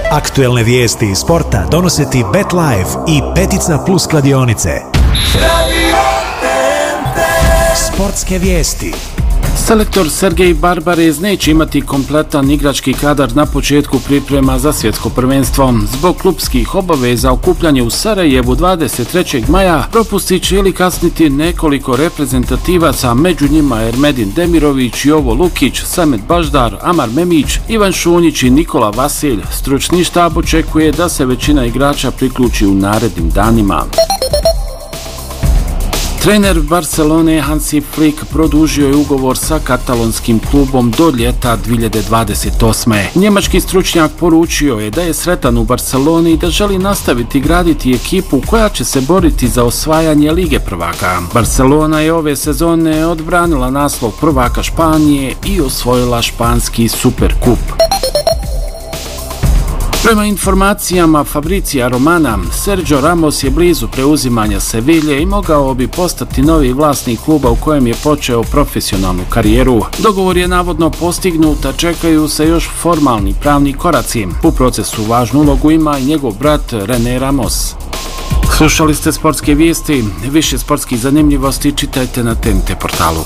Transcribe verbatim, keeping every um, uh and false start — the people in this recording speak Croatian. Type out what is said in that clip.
Aktuelne vijesti iz sporta donose ti BetLife i Peticna Plus kladionice. Sportske vijesti. Selektor Sergej Barbarez neće imati kompletan igrački kadar na početku priprema za svjetsko prvenstvo. Zbog klupskih obaveza okupljanje u Sarajevu dvadeset trećeg maja propustit će ili kasniti nekoliko reprezentativaca, među njima Ermedin Demirović, Jovo Lukić, Samet Baždar, Amar Memić, Ivan Šunjić i Nikola Vasilj. Stručni štab očekuje da se većina igrača priključi u narednim danima. Trener Barcelone Hansi Flick produžio je ugovor sa katalonskim klubom do ljeta dvije hiljade dvadeset osme. Njemački stručnjak poručio je da je sretan u Barceloni i da želi nastaviti graditi ekipu koja će se boriti za osvajanje Lige prvaka. Barcelona je ove sezone odbranila naslov prvaka Španije i osvojila španski Superkup. Prema informacijama Fabricija Romana, Sergio Ramos je blizu preuzimanja Sevilje i mogao bi postati novi vlasnik kluba u kojem je počeo profesionalnu karijeru. Dogovor je navodno postignut, a čekaju se još formalni pravni koraci. U procesu važnu ulogu ima i njegov brat René Ramos. Slušali ste sportske vijesti, više sportskih zanimljivosti čitajte na T N T portalu.